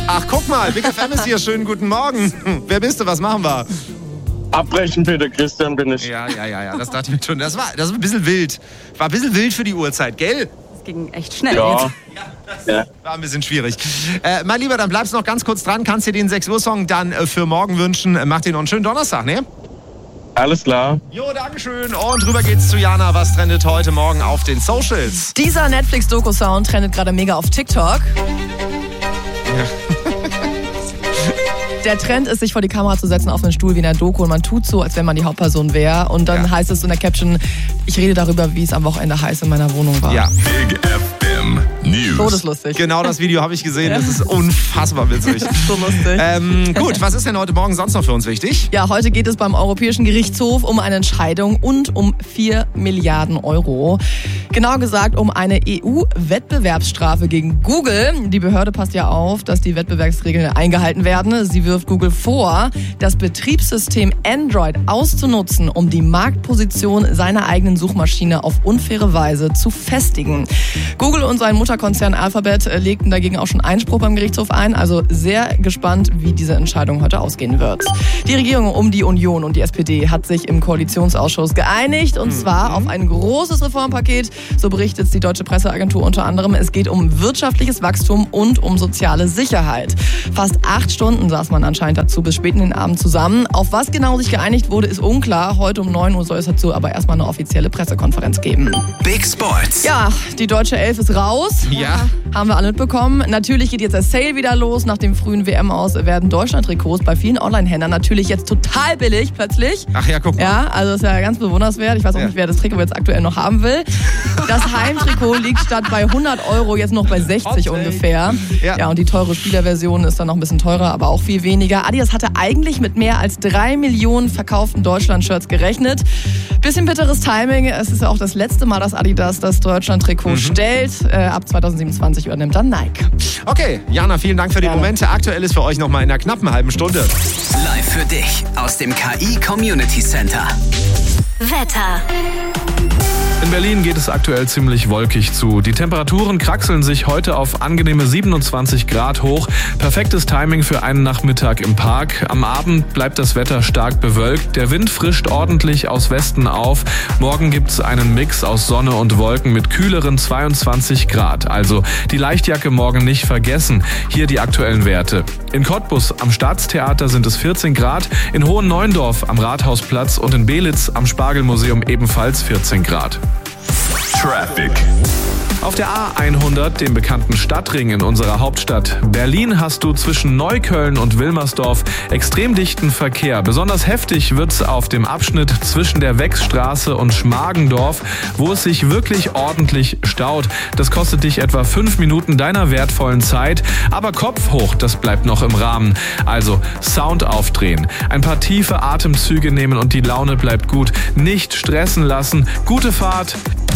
Ach, guck mal, Big FM ist hier. Schönen guten Morgen. Wer bist du? Was machen wir? Abbrechen bitte, Christian bin ich. Ja, das dachte ich mir schon. Das war ein bisschen wild. War ein bisschen wild für die Uhrzeit, gell? Das ging echt schnell. Ja. Das war ein bisschen schwierig. Mein Lieber, dann bleibst noch ganz kurz dran. Kannst dir den 6 Uhr Song dann für morgen wünschen. Mach dir noch einen schönen Donnerstag, ne? Alles klar. Jo, dankeschön. Und rüber geht's zu Jana. Was trendet heute Morgen auf den Socials? Dieser Netflix-Doku-Sound trendet gerade mega auf TikTok. Der Trend ist, sich vor die Kamera zu setzen auf einen Stuhl wie in der Doku und man tut so, als wenn man die Hauptperson wäre. Und dann heißt es in der Caption, ich rede darüber, wie es am Wochenende heiß in meiner Wohnung war. Ja. Big FM News. Todeslustig. Genau das Video habe ich gesehen. Das ist unfassbar witzig. So lustig. Gut, was ist denn heute Morgen sonst noch für uns wichtig? Ja, heute geht es beim Europäischen Gerichtshof um eine Entscheidung und um 4 Milliarden Euro. Genau gesagt um eine EU-Wettbewerbsstrafe gegen Google. Die Behörde passt ja auf, dass die Wettbewerbsregeln eingehalten werden. Sie wirft Google vor, das Betriebssystem Android auszunutzen, um die Marktposition seiner eigenen Suchmaschine auf unfaire Weise zu festigen. Google und sein Mutterkonzern Alphabet legten dagegen auch schon Einspruch beim Gerichtshof ein. Also sehr gespannt, wie diese Entscheidung heute ausgehen wird. Die Regierung um die Union und die SPD hat sich im Koalitionsausschuss geeinigt und zwar auf ein großes Reformpaket. So berichtet die Deutsche Presseagentur unter anderem. Es geht um wirtschaftliches Wachstum und um soziale Sicherheit. Fast 8 Stunden saß man anscheinend dazu bis spät in den Abend zusammen. Auf was genau sich geeinigt wurde, ist unklar. Heute um 9 Uhr soll es dazu aber erstmal eine offizielle Pressekonferenz geben. Big Sports. Ja, die deutsche Elf ist raus. Ja. Haben wir alle mitbekommen. Natürlich geht jetzt der Sale wieder los. Nach dem frühen WM aus werden Deutschland-Trikots bei vielen Online-Händlern natürlich jetzt total billig plötzlich. Ach ja, guck mal. Ja, also ist ja ganz bewundernswert. Ich weiß auch nicht, wer das Trikot jetzt aktuell noch haben will. Das Heimtrikot liegt statt bei 100 Euro jetzt noch bei 60 ungefähr. Ja, und die teure Spielerversion ist dann noch ein bisschen teurer, aber auch viel weniger. Adidas hatte eigentlich mit mehr als 3 Millionen verkauften Deutschland-Shirts gerechnet. Bisschen bitteres Timing. Es ist ja auch das letzte Mal, dass Adidas das Deutschland-Trikot stellt. Ab 2027 übernimmt dann Nike. Okay, Jana, vielen Dank für die Momente. Aktuell ist für euch noch mal in einer knappen halben Stunde. Live für dich aus dem KI Community Center. Wetter. In Berlin geht es aktuell ziemlich wolkig zu. Die Temperaturen kraxeln sich heute auf angenehme 27 Grad hoch. Perfektes Timing für einen Nachmittag im Park. Am Abend bleibt das Wetter stark bewölkt. Der Wind frischt ordentlich aus Westen auf. Morgen gibt es einen Mix aus Sonne und Wolken mit kühleren 22 Grad. Also die Leichtjacke morgen nicht vergessen. Hier die aktuellen Werte. In Cottbus am Staatstheater sind es 14 Grad. In Hohen-Neuendorf am Rathausplatz und in Belitz am Spargelmuseum ebenfalls 14 Grad. Traffic. Auf der A100, dem bekannten Stadtring in unserer Hauptstadt Berlin, hast du zwischen Neukölln und Wilmersdorf extrem dichten Verkehr. Besonders heftig wird's auf dem Abschnitt zwischen der Wechsstraße und Schmargendorf, wo es sich wirklich ordentlich staut. Das kostet dich etwa 5 Minuten deiner wertvollen Zeit, aber Kopf hoch, das bleibt noch im Rahmen. Also Sound aufdrehen, ein paar tiefe Atemzüge nehmen und die Laune bleibt gut. Nicht stressen lassen, gute Fahrt.